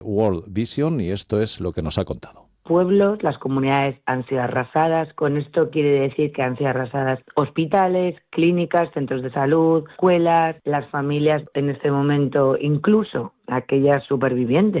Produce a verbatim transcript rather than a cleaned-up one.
World Vision y esto es lo que nos ha contado. Pueblos, las comunidades han sido arrasadas. Con esto quiere decir que han sido arrasadas hospitales, clínicas, centros de salud, escuelas, las familias en este momento, incluso aquellas supervivientes